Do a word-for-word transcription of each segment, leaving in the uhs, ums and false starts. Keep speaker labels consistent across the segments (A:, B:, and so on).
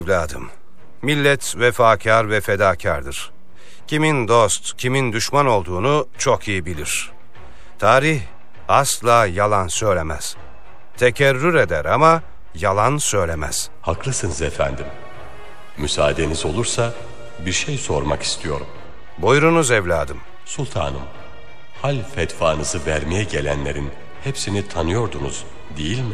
A: Evladım, millet vefakar ve fedakardır. Kimin dost, kimin düşman olduğunu çok iyi bilir. Tarih asla yalan söylemez. Tekerrür eder ama yalan söylemez.
B: Haklısınız efendim. Müsaadeniz olursa bir şey sormak istiyorum.
A: Buyurunuz evladım.
B: Sultanım, hal fetvanızı vermeye gelenlerin hepsini tanıyordunuz değil mi?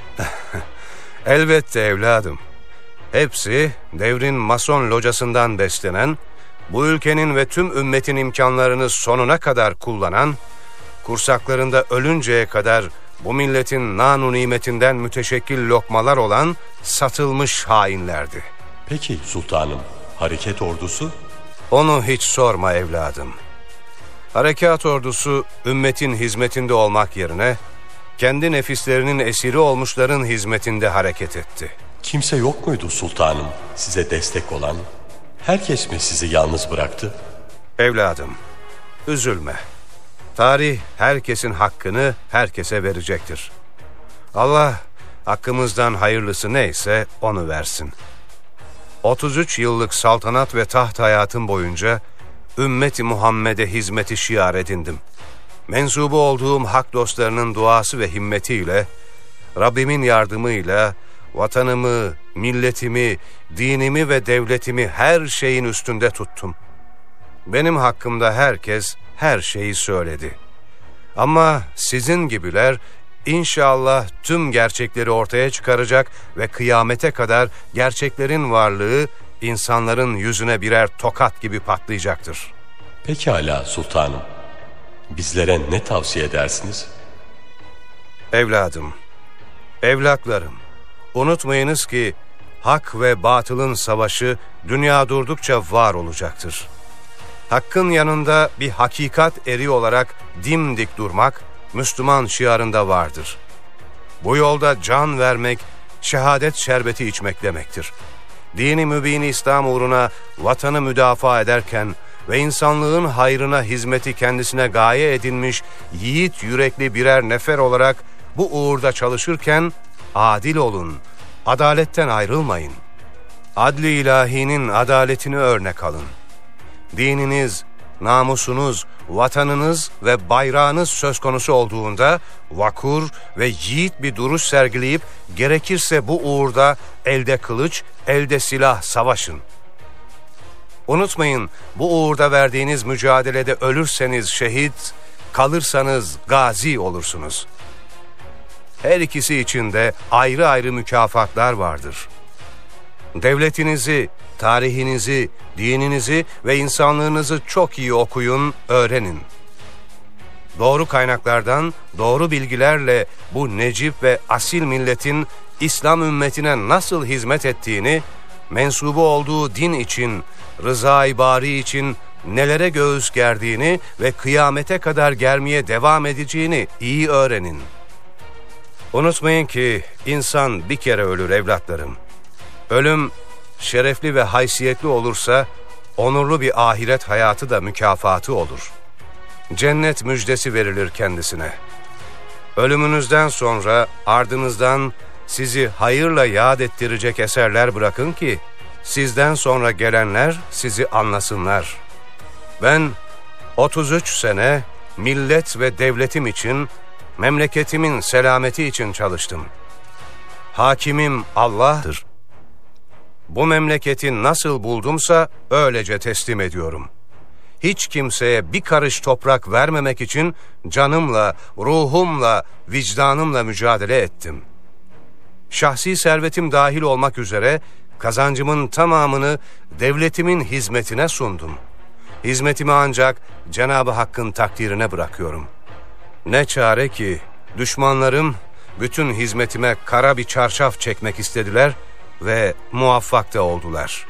A: Elbette evladım. Hepsi devrin mason locasından beslenen, bu ülkenin ve tüm ümmetin imkanlarını sonuna kadar kullanan, kursaklarında ölünceye kadar bu milletin nanu nimetinden müteşekkil lokmalar olan satılmış hainlerdi.
B: Peki sultanım, hareket ordusu?
A: Onu hiç sorma evladım. Harekat ordusu ümmetin hizmetinde olmak yerine kendi nefislerinin esiri olmuşların hizmetinde hareket etti.
B: Kimse yok muydu sultanım size destek olan? Herkes mi sizi yalnız bıraktı?
A: Evladım, üzülme. Tarih herkesin hakkını herkese verecektir. Allah hakkımızdan hayırlısı neyse onu versin. otuz üç yıllık saltanat ve taht hayatım boyunca ümmeti Muhammed'e hizmeti şiar edindim. Mensubu olduğum hak dostlarının duası ve himmetiyle, Rabbimin yardımıyla vatanımı, milletimi, dinimi ve devletimi her şeyin üstünde tuttum. Benim hakkımda herkes her şeyi söyledi. Ama sizin gibiler İnşallah tüm gerçekleri ortaya çıkaracak ve kıyamete kadar gerçeklerin varlığı insanların yüzüne birer tokat gibi patlayacaktır.
B: Pekala sultanım. Bizlere ne tavsiye edersiniz?
A: Evladım, evlatlarım, unutmayınız ki hak ve batılın savaşı dünya durdukça var olacaktır. Hakkın yanında bir hakikat eri olarak dimdik durmak, Müslüman şiarında vardır. Bu yolda can vermek, şehadet şerbeti içmek demektir. Dini mübin İslam uğruna vatanı müdafaa ederken ve insanlığın hayrına hizmeti kendisine gaye edinmiş yiğit yürekli birer nefer olarak bu uğurda çalışırken adil olun, adaletten ayrılmayın. Adli ilahinin adaletini örnek alın. Dininiz, namusunuz, vatanınız ve bayrağınız söz konusu olduğunda vakur ve yiğit bir duruş sergileyip gerekirse bu uğurda elde kılıç, elde silah savaşın. Unutmayın, bu uğurda verdiğiniz mücadelede ölürseniz şehit, kalırsanız gazi olursunuz. Her ikisi için de ayrı ayrı mükafatlar vardır. Devletinizi, tarihinizi, dininizi ve insanlığınızı çok iyi okuyun, öğrenin. Doğru kaynaklardan, doğru bilgilerle bu necip ve asil milletin İslam ümmetine nasıl hizmet ettiğini, mensubu olduğu din için, rıza-i bari için nelere göğüs gerdiğini ve kıyamete kadar germeye devam edeceğini iyi öğrenin. Unutmayın ki insan bir kere ölür evlatlarım. Ölüm şerefli ve haysiyetli olursa onurlu bir ahiret hayatı da mükafatı olur. Cennet müjdesi verilir kendisine. Ölümünüzden sonra ardınızdan sizi hayırla yad ettirecek eserler bırakın ki sizden sonra gelenler sizi anlasınlar. Ben otuz üç sene millet ve devletim için, memleketimin selameti için çalıştım. Hakimim Allah'tır. Bu memleketi nasıl buldumsa öylece teslim ediyorum. Hiç kimseye bir karış toprak vermemek için canımla, ruhumla, vicdanımla mücadele ettim. Şahsi servetim dahil olmak üzere kazancımın tamamını devletimin hizmetine sundum. Hizmetimi ancak Cenab-ı Hakk'ın takdirine bırakıyorum. Ne çare ki düşmanlarım bütün hizmetime kara bir çarşaf çekmek istediler ve muvaffak da oldular.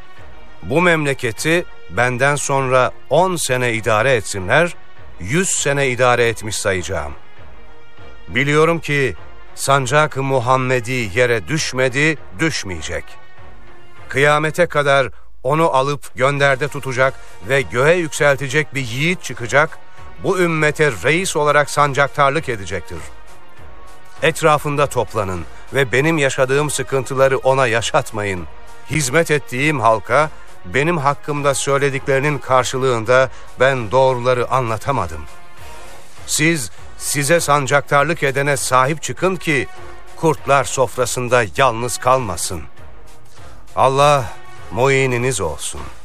A: Bu memleketi benden sonra on sene idare etsinler, yüz sene idare etmiş sayacağım. Biliyorum ki sancak-ı Muhammedi yere düşmedi, düşmeyecek. Kıyamete kadar onu alıp gönderde tutacak ve göğe yükseltecek bir yiğit çıkacak, bu ümmete reis olarak sancaktarlık edecektir. Etrafında toplanın ve benim yaşadığım sıkıntıları ona yaşatmayın. hizmet ettiğim halka benim hakkımda söylediklerinin karşılığında ben doğruları anlatamadım. Siz size sancaktarlık edene sahip çıkın ki kurtlar sofrasında yalnız kalmasın. Allah muininiz olsun.